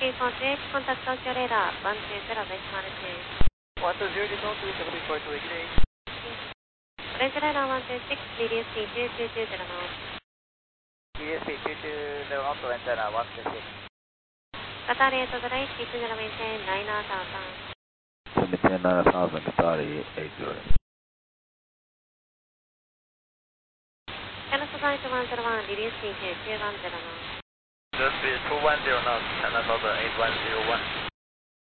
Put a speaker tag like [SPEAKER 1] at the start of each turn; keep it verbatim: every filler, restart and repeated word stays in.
[SPEAKER 1] report eight, contact Tokyo radar one two zero decimal two.
[SPEAKER 2] one two zero decimal two, seven report to eight.
[SPEAKER 1] Orange radar one two six, D D S T two two two zero knots.
[SPEAKER 2] D D S T two two zero knots, antenna one two six.
[SPEAKER 1] Qatari eight zero eight, keep zero maintain nine thousand.
[SPEAKER 3] Maintain nine thousand, Qatari eight zero eight.
[SPEAKER 1] Channel flight one zero one, D D S T two two one zero knots.
[SPEAKER 2] Just be two one zero knots, Channel eight one zero one.